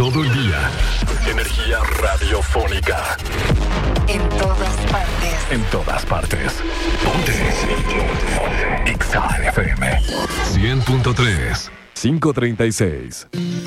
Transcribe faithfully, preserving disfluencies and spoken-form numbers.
todo el día. Energía radiofónica. En todas partes. En todas partes. Ponte. X A F M. cien punto tres. cinco treinta y seis.